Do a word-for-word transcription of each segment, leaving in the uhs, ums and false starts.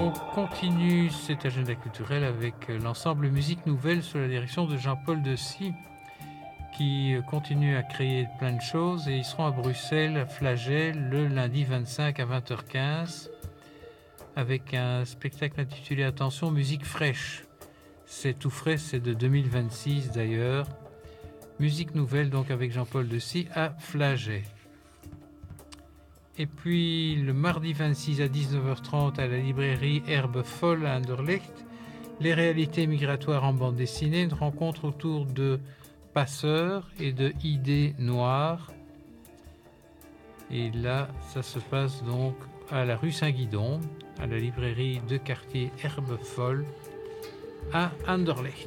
On continue cet agenda culturel avec l'ensemble Musique Nouvelle sous la direction de Jean-Paul Dessy qui continue à créer plein de choses et ils seront à Bruxelles, à Flagey, le lundi vingt-cinq à vingt heures quinze avec un spectacle intitulé Attention, musique fraîche. C'est tout frais, c'est de deux mille vingt-six d'ailleurs. Musique Nouvelle donc avec Jean-Paul Dessy à Flagey. Et puis le mardi vingt-six à dix-neuf heures trente à la librairie Herbe Folle à Anderlecht, les réalités migratoires en bande dessinée, une rencontre autour de Passeurs et de Idées noires. Et là, ça se passe donc à la rue Saint-Guidon, à la librairie de quartier Herbe Folle à Anderlecht.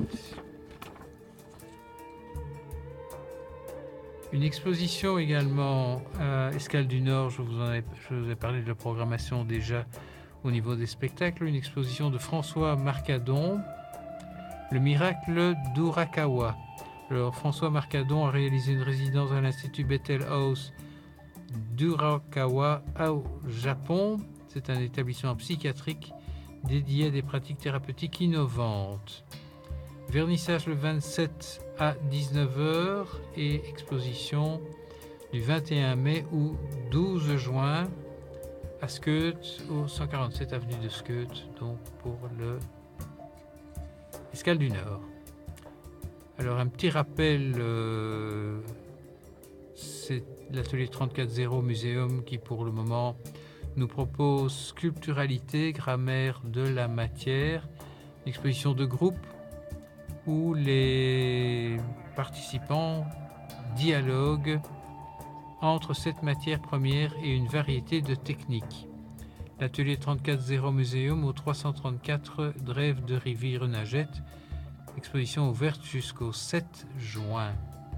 Une exposition également à Escale du Nord, je vous, en ai, je vous ai parlé de la programmation déjà au niveau des spectacles, une exposition de François Marcadon, Le miracle d'Urakawa. Alors, François Marcadon a réalisé une résidence à l'Institut Bethel House d'Urakawa au Japon. C'est un établissement psychiatrique dédié à des pratiques thérapeutiques innovantes. Vernissage le vingt-sept à dix-neuf heures et exposition du vingt et un mai au douze juin à Skeut, au cent quarante-sept avenue de Skeut, donc pour le Escale du Nord. Alors un petit rappel, euh, c'est l'atelier trente-quatre zéro Muséum qui pour le moment nous propose Sculpturalité, grammaire de la matière, exposition de groupe où les participants dialoguent entre cette matière première et une variété de techniques. L'atelier trente-quatre zéro Muséum au trois cent trente-quatre Drève de Rivière-Nagette, exposition ouverte jusqu'au sept juin.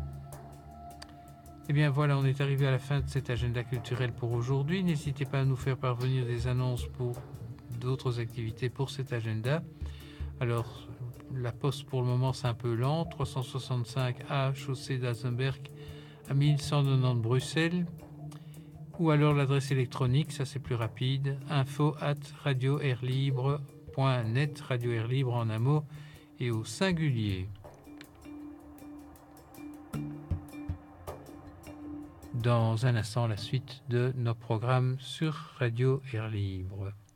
Et bien voilà, on est arrivé à la fin de cet agenda culturel pour aujourd'hui. N'hésitez pas à nous faire parvenir des annonces pour d'autres activités pour cet agenda. Alors, la poste pour le moment c'est un peu lent, trois cent soixante-cinq A, chaussée d'Azenberg à mille cent quatre-vingt-dix Bruxelles, ou alors l'adresse électronique, ça c'est plus rapide, info arobase radio air libre point net, Radio Air Libre en un mot et au singulier. Dans un instant, la suite de nos programmes sur Radio Air Libre.